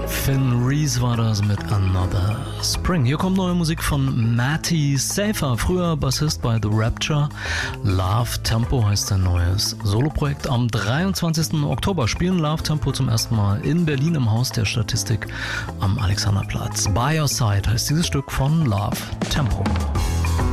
Finn Reese war das mit Another Spring. Hier kommt neue Musik von Matty Safer, früher Bassist bei The Rapture. Love Tempo heißt sein neues Soloprojekt. Am 23. Oktober spielen Love Tempo zum ersten Mal in Berlin im Haus der Statistik am Alexanderplatz. By Your Side heißt dieses Stück von Love Tempo.